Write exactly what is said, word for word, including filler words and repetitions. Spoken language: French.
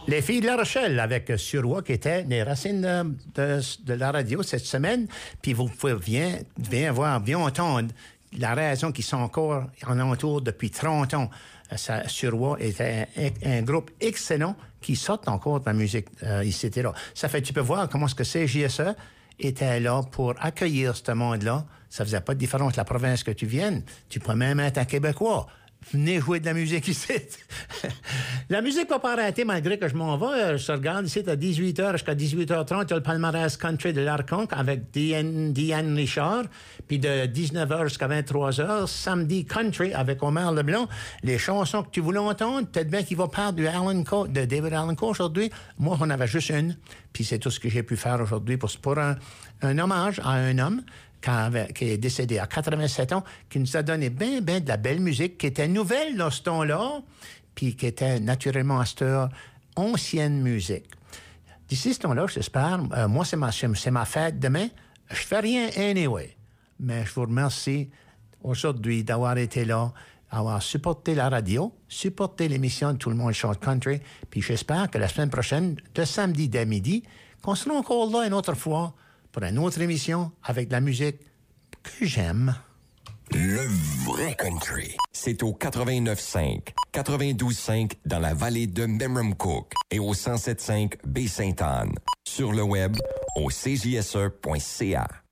Les filles de La Rochelle avec Suroît qui étaient les racines de, de, de la radio cette semaine. Puis vous pouvez bien, bien voir, bien entendre la raison qu'ils sont encore en entour depuis trente ans. Ça, Suroît était un, un groupe excellent qui sort encore de la musique euh, ici et là. Ça fait, tu peux voir comment ce que C J S E était là pour accueillir ce monde-là. Ça faisait pas de différence la province que tu viennes. Tu peux même être un Québécois. Venez jouer de la musique ici. La musique va pas arrêter malgré que je m'en vais. Je regarde ici à dix-huit heures jusqu'à dix-huit heures trente, tu as le palmarès country de l'Arconque avec Diane, Diane Richard. Puis de dix-neuf heures jusqu'à vingt-trois heures, samedi country avec Omer Leblanc. Les chansons que tu voulais entendre, peut-être bien qu'il va parler de, Alan Coe, de David Allan Coe aujourd'hui. Moi, on avait juste une. Puis c'est tout ce que j'ai pu faire aujourd'hui pour, pour un, un hommage à un homme qui est décédé à quatre-vingt-sept ans, qui nous a donné bien, bien de la belle musique, qui était nouvelle dans ce temps-là, puis qui était naturellement à cette heure ancienne musique. D'ici ce temps-là, j'espère, euh, moi, c'est ma, c'est ma fête demain. Je fais rien anyway. Mais je vous remercie aujourd'hui d'avoir été là, avoir supporté la radio, supporté l'émission de Tout le monde chante country, puis j'espère que la semaine prochaine, de samedi dès midi, qu'on sera encore là une autre fois pour une autre émission avec de la musique que j'aime. Le vrai country, c'est au quatre-vingt-neuf cinq, quatre-vingt-douze cinq dans la vallée de Memramcook et au cent sept cinq Baie-Sainte-Anne. Sur le web, au c j s e point c a.